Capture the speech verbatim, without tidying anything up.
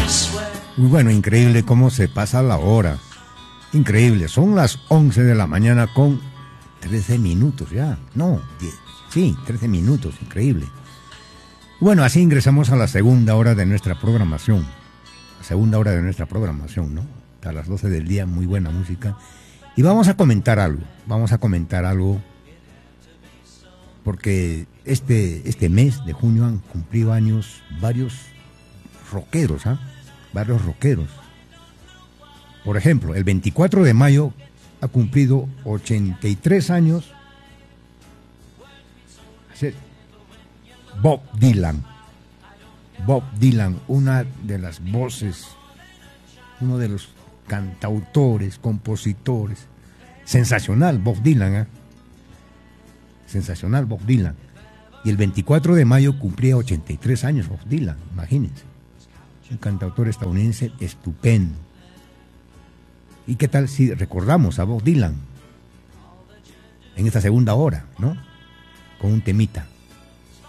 Muy bueno, increíble cómo se pasa la hora. Increíble, son las once de la mañana con trece minutos ya. No, diez, sí, trece minutos, increíble. Bueno, así ingresamos a la segunda hora de nuestra programación. La segunda hora de nuestra programación, ¿no? A las doce del día, muy buena música. Y vamos a comentar algo, vamos a comentar algo, porque este, este mes de junio han cumplido años varios rockeros, ¿ah? ¿eh? Varios rockeros. Por ejemplo, el veinticuatro de mayo ha cumplido ochenta y tres años Bob Dylan. Bob Dylan, una de las voces, uno de los cantautores, compositores, sensacional Bob Dylan, ¿eh? Sensacional Bob Dylan. Y el veinticuatro de mayo cumplía ochenta y tres años Bob Dylan, imagínense. Un cantautor estadounidense estupendo. ¿Y qué tal si recordamos a Bob Dylan en esta segunda hora, ¿no? Con un temita.